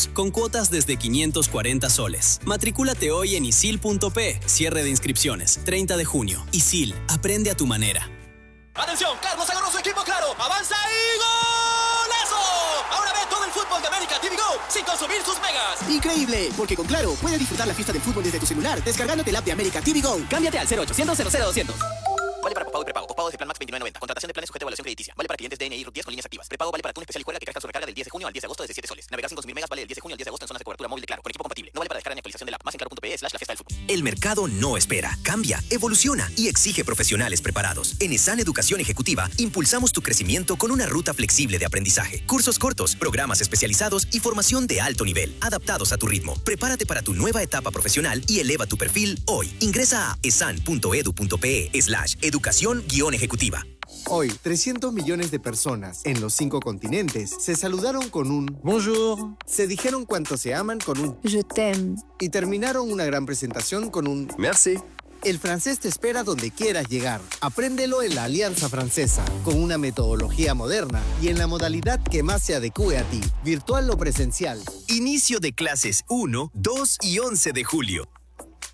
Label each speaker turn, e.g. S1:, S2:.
S1: con cuotas desde 540 soles. Matricúlate hoy en isil.p. Cierre de inscripciones, 30 de junio. Isil, aprende a tu manera.
S2: ¡Atención! Carlos agarró su equipo, claro. ¡Avanza y golazo! Ahora ve todo el fútbol de América TV Go sin consumir sus megas.
S3: ¡Increíble! Porque con Claro puedes disfrutar la fiesta del fútbol desde tu celular descargándote el app de América TV Go. Cámbiate al 0800 00200.
S2: Vale para postpago y prepago. Postpago desde Plan Max 29.90. Contratación de planes sujeto a evaluación crediticia. Vale para clientes DNI RUT 10 con líneas activas. Prepago vale para Tun Especial y Juega que carga su recarga del 10 de junio al 10 de agosto desde 7 soles. Navegar sin consumir megas vale del 10 de junio al 10 de agosto en zonas de cobertura móvil de Claro. Con equipo compatible. No vale para descarga ni actualización del app. Más en claro.pe/la fiesta del fútbol.
S4: El mercado no espera, cambia, evoluciona y exige profesionales preparados. En ESAN Educación Ejecutiva impulsamos tu crecimiento con una ruta flexible de aprendizaje, cursos cortos, programas especializados y formación de alto nivel, adaptados a tu ritmo. Prepárate para tu nueva etapa profesional y eleva tu perfil hoy. Ingresa a esan.edu.pe/educación-ejecutiva.
S5: Hoy, 300 millones de personas en los 5 continentes se saludaron con un bonjour, se dijeron cuánto se aman con un
S6: je t'aime
S5: y terminaron una gran presentación con un
S7: merci.
S5: El francés te espera donde quieras llegar. Apréndelo en la Alianza Francesa, con una metodología moderna y en la modalidad que más se adecue a ti, virtual o presencial.
S4: Inicio de clases 1, 2 y 11 de julio.